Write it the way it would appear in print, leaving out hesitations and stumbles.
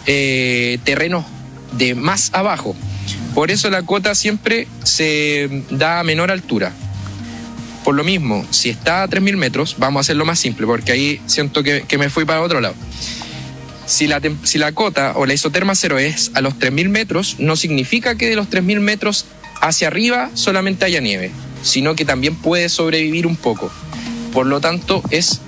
terrenos de más abajo. Por eso la cota siempre se da a menor altura. Por lo mismo, si está a 3.000 metros, vamos a hacerlo más simple, porque ahí siento que me fui para otro lado. Si la cota o la isoterma cero es a los 3.000 metros, no significa que de los 3.000 metros hacia arriba solamente haya nieve, sino que también puede sobrevivir un poco. Por lo tanto, es